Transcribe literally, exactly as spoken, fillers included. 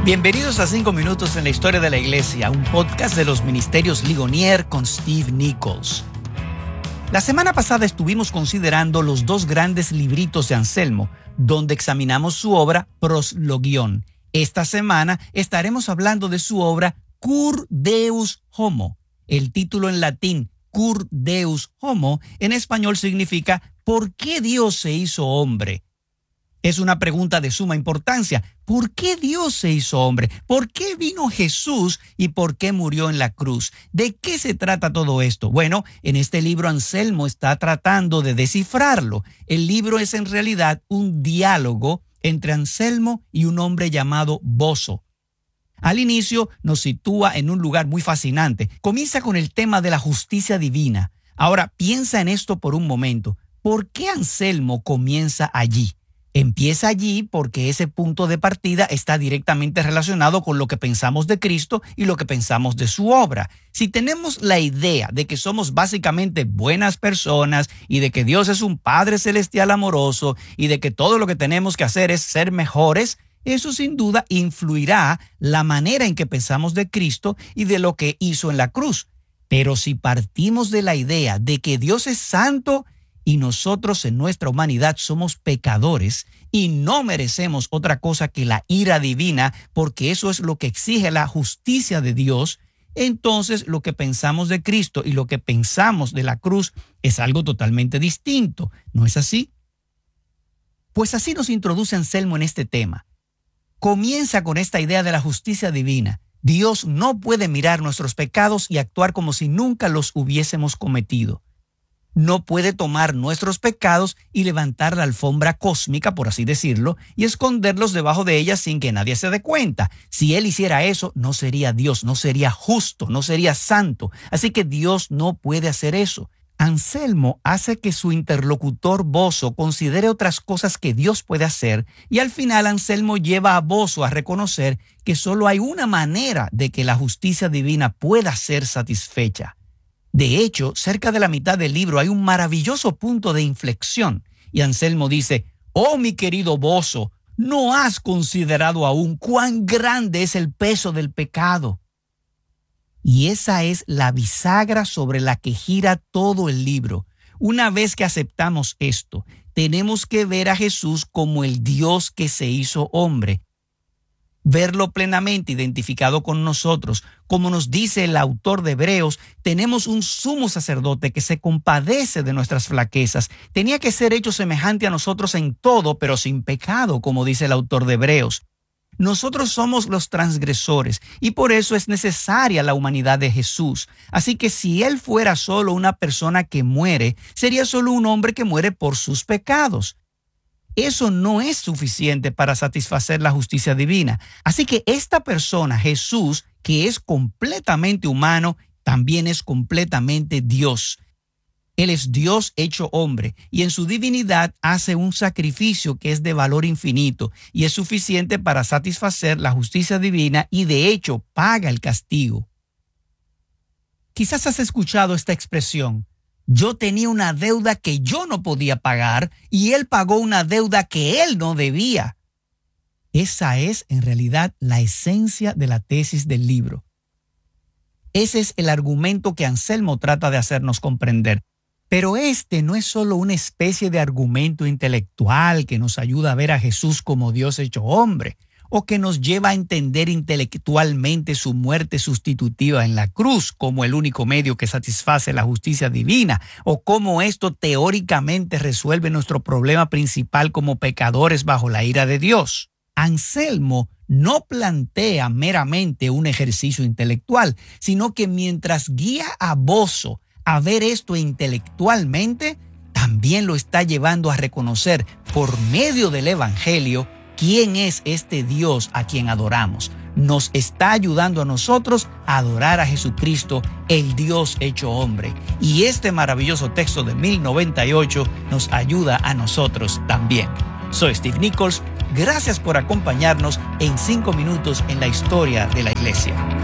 Bienvenidos a cinco minutos en la historia de la iglesia, un podcast de los ministerios Ligonier con Steve Nichols. La semana pasada estuvimos considerando los dos grandes libritos de Anselmo, donde examinamos su obra Proslogion. Esta semana estaremos hablando de su obra Cur Deus Homo. El título en latín, Cur Deus Homo, en español significa ¿por qué Dios se hizo hombre? Es una pregunta de suma importancia. ¿Por qué Dios se hizo hombre? ¿Por qué vino Jesús y por qué murió en la cruz? ¿De qué se trata todo esto? Bueno, en este libro Anselmo está tratando de descifrarlo. El libro es en realidad un diálogo entre Anselmo y un hombre llamado Boso. Al inicio nos sitúa en un lugar muy fascinante. Comienza con el tema de la justicia divina. Ahora piensa en esto por un momento. ¿Por qué Anselmo comienza allí? Empieza allí porque ese punto de partida está directamente relacionado con lo que pensamos de Cristo y lo que pensamos de su obra. Si tenemos la idea de que somos básicamente buenas personas y de que Dios es un Padre Celestial amoroso y de que todo lo que tenemos que hacer es ser mejores, eso sin duda influirá la manera en que pensamos de Cristo y de lo que hizo en la cruz. Pero si partimos de la idea de que Dios es santo y nosotros en nuestra humanidad somos pecadores y no merecemos otra cosa que la ira divina, porque eso es lo que exige la justicia de Dios, entonces lo que pensamos de Cristo y lo que pensamos de la cruz es algo totalmente distinto. ¿No es así? Pues así nos introduce Anselmo en este tema. Comienza con esta idea de la justicia divina. Dios no puede mirar nuestros pecados y actuar como si nunca los hubiésemos cometido. No puede tomar nuestros pecados y levantar la alfombra cósmica, por así decirlo, y esconderlos debajo de ella sin que nadie se dé cuenta. Si Él hiciera eso, no sería Dios, no sería justo, no sería santo. Así que Dios no puede hacer eso. Anselmo hace que su interlocutor Boso considere otras cosas que Dios puede hacer, y al final Anselmo lleva a Boso a reconocer que solo hay una manera de que la justicia divina pueda ser satisfecha. De hecho, cerca de la mitad del libro hay un maravilloso punto de inflexión y Anselmo dice: «Oh, mi querido Boso, ¿no has considerado aún cuán grande es el peso del pecado?» Y esa es la bisagra sobre la que gira todo el libro. Una vez que aceptamos esto, tenemos que ver a Jesús como el Dios que se hizo hombre. Verlo plenamente identificado con nosotros. Como nos dice el autor de Hebreos, tenemos un sumo sacerdote que se compadece de nuestras flaquezas. Tenía que ser hecho semejante a nosotros en todo, pero sin pecado, como dice el autor de Hebreos. Nosotros somos los transgresores y por eso es necesaria la humanidad de Jesús. Así que si Él fuera solo una persona que muere, sería solo un hombre que muere por sus pecados. Eso no es suficiente para satisfacer la justicia divina. Así que esta persona, Jesús, que es completamente humano, también es completamente Dios. Él es Dios hecho hombre y en su divinidad hace un sacrificio que es de valor infinito y es suficiente para satisfacer la justicia divina y de hecho paga el castigo. Quizás has escuchado esta expresión: yo tenía una deuda que yo no podía pagar y Él pagó una deuda que Él no debía. Esa es en realidad la esencia de la tesis del libro. Ese es el argumento que Anselmo trata de hacernos comprender. Pero este no es solo una especie de argumento intelectual que nos ayuda a ver a Jesús como Dios hecho hombre, o que nos lleva a entender intelectualmente su muerte sustitutiva en la cruz como el único medio que satisface la justicia divina, o cómo esto teóricamente resuelve nuestro problema principal como pecadores bajo la ira de Dios. Anselmo no plantea meramente un ejercicio intelectual, sino que mientras guía a Boso a ver esto intelectualmente, también lo está llevando a reconocer por medio del Evangelio quién es este Dios a quien adoramos. Nos está ayudando a nosotros a adorar a Jesucristo, el Dios hecho hombre. Y este maravilloso texto de mil noventa y ocho nos ayuda a nosotros también. Soy Steve Nichols. Gracias por acompañarnos en cinco minutos en la historia de la iglesia.